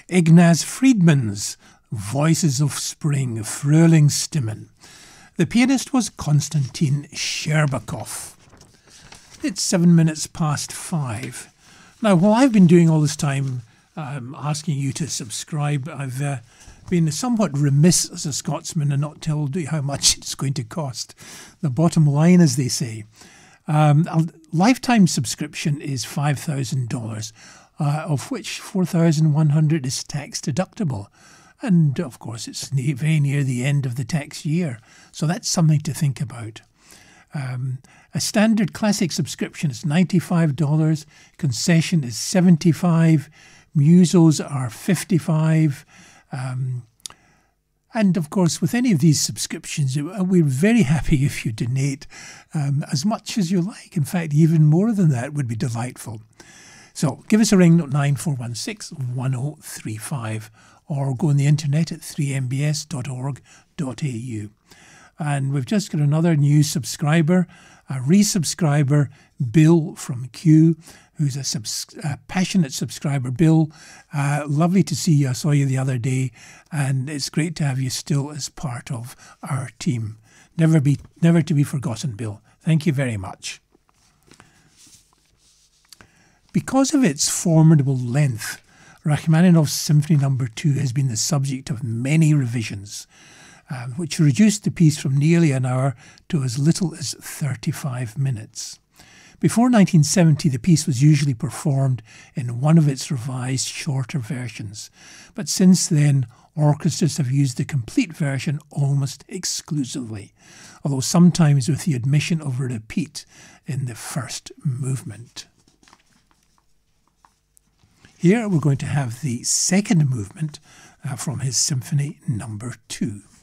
Ignaz Friedman's Voices of Spring, Frühlingsstimmen. The pianist was Konstantin Sherbakov. It's 7 minutes past 5. Now, while I've been doing all this time asking you to subscribe, I've been somewhat remiss as a Scotsman and not told you how much it's going to cost. The bottom line, as they say. A lifetime subscription is $5,000, of which $4,100 is tax deductible. And of course, it's very near the end of the tax year. So that's something to think about. A standard classic subscription is $95. Concession is $75. Musos are $55. And of course, with any of these subscriptions, we're very happy if you donate as much as you like. In fact, even more than that would be delightful. So give us a ring at 9416-1035 or go on the internet at 3mbs.org.au. And we've just got another new subscriber, a resubscriber, Bill from Kew, who's a passionate subscriber. Bill, lovely to see you. I saw you the other day, and it's great to have you still as part of our team. Never to be forgotten, Bill. Thank you very much. Because of its formidable length, Rachmaninoff's Symphony No. 2 has been the subject of many revisions, which reduced the piece from nearly an hour to as little as 35 minutes. Before 1970, the piece was usually performed in one of its revised shorter versions, but since then, orchestras have used the complete version almost exclusively, although sometimes with the admission of a repeat in the first movement. Here we're going to have the second movement from his Symphony No. 2.